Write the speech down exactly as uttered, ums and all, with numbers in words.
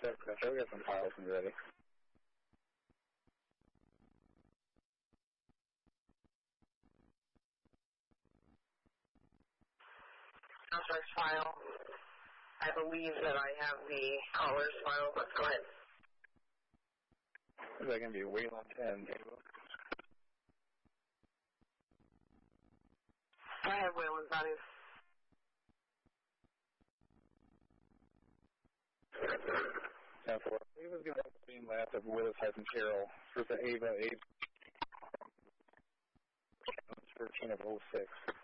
Check, check. We got some pilots and ready. Contract file. I believe that I have the caller's file. Let's go ahead. Is that going to be Wayland and Ava? I have Wayland's values. ten four. Ava's going to have the same last of Willis hyphen Carroll for the Ava eight. thirteen of oh six.